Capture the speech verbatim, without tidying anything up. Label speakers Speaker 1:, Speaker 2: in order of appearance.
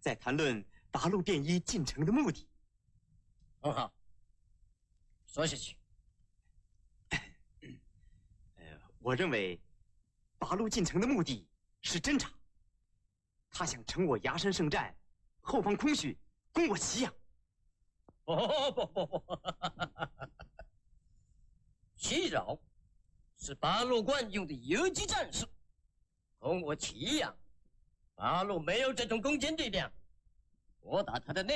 Speaker 1: 在谈论八路便衣进城的目的。
Speaker 2: 很好，说下去。
Speaker 1: 呃，我认为八路进城的目的是侦察，他想乘我崖山圣战，后方空虚，攻我祁阳。
Speaker 2: 不不不不，袭扰是八路惯用的游击战术，攻我祁阳，八路没有这种攻坚力量。我打他的内